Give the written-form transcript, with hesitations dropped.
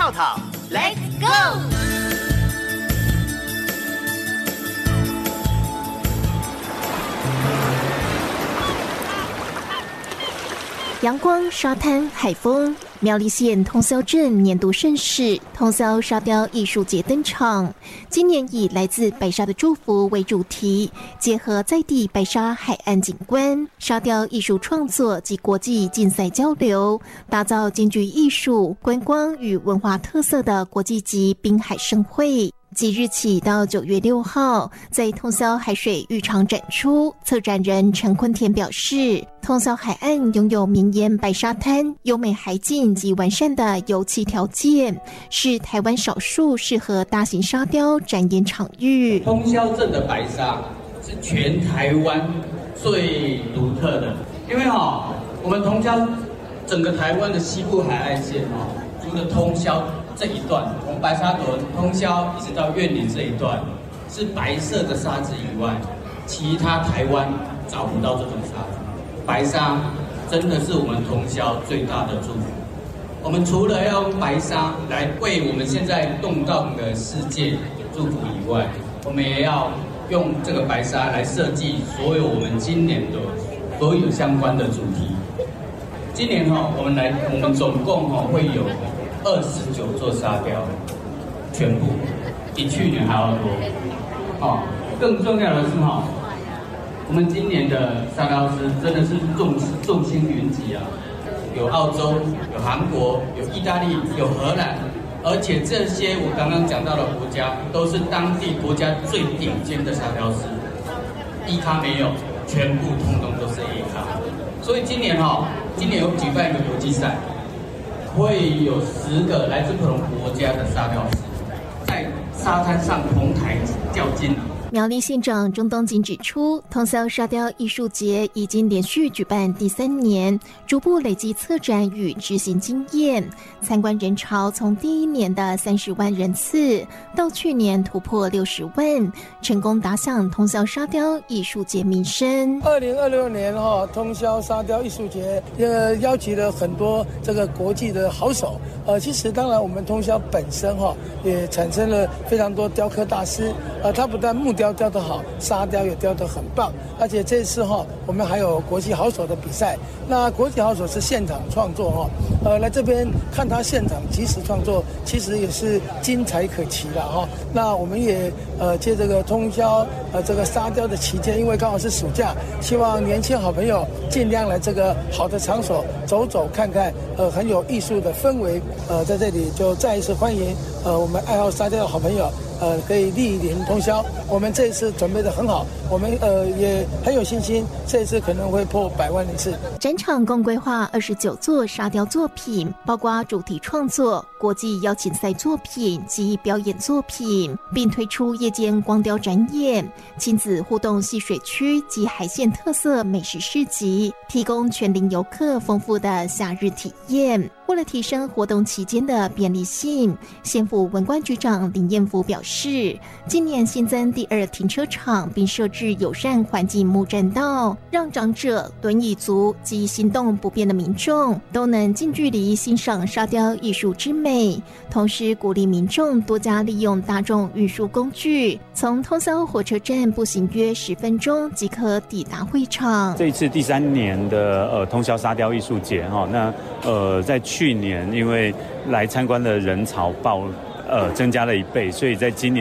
套套 ，Let's go！ 阳光、沙滩、海风，苗栗县通霄镇年度盛事通霄沙雕艺术节登场。今年以来自白沙的祝福为主题，结合在地白沙海岸景观、沙雕艺术创作及国际竞赛交流，打造兼具艺术、观光与文化特色的国际级滨海盛会。即日起到9月6号，在通霄海水浴场展出。策展人陈坤田表示，通霄海岸拥有绵延白沙滩、优美海景及完善的油漆条件，是台湾少数适合大型沙雕展演场域。 通霄镇的白沙是全台湾最独特的，因为我们通霄整个台湾的西部海岸线除了通霄这一段，从白沙屯、通霄一直到苑林这一段是白色的沙子以外，其他台湾找不到这种沙子。白沙真的是我们通霄最大的祝福。我们除了要用白沙来为我们现在动荡的世界祝福以外，我们也要用这个白沙来设计所有我们今年的所有相关的主题。今年我们总共会有29座沙雕，全部比去年还要多。更重要的是我们今年的沙雕师真的是众星云集啊，有澳洲，有韩国，有意大利，有荷兰，而且这些我刚刚讲到的国家都是当地国家最顶尖的沙雕师，1咖没有，全部通通都是A咖。所以今年有举办一个国际赛。会有10个来自不同国家的沙雕师在沙滩上同台较劲。 苗栗县长钟东锦指出，通霄沙雕艺术节已经连续举办第3年，逐步累积策展与执行经验。参观人潮从第1年的30万人次，到去年突破60万，成功打响通霄沙雕艺术节名声。 2026年通霄沙雕艺术节邀集了很多这个国际的好手。其实当然我们通霄本身也产生了非常多雕刻大师，他不但木雕雕得好，沙雕也雕得很棒，而且这次我们还有国际好手的比赛。那国际好手是现场创作来这边看他现场即时创作，其实也是精彩可期了那我们也借这个通霄这个沙雕的期间，因为刚好是暑假，希望年轻好朋友尽量来这个好的场所走走看看，很有艺术的氛围。在这里就再一次欢迎我们爱好沙雕的好朋友可以莅临通霄。我们这一次准备得很好，我们也很有信心，这一次可能会破100万人次。 展场共规划29座沙雕作品，包括主题创作、国际邀请赛作品及表演作品，并推出夜间光雕展演、亲子互动戏水区及海线特色美食市集，提供全龄游客丰富的夏日体验。为了提升活动期间的便利性，县府文管局长林彦福表示，今年新增第2停车场，并设置友善环境木栈道，让长者、轮椅族及行动不便的民众都能近距离欣赏沙雕艺术之美。同时鼓励民众多加利用大众运输工具，从通霄火车站步行约10分钟即可抵达会场。 这一次第3年的通霄沙雕艺术节在去年因为来参观的人潮增加了1倍，所以在今年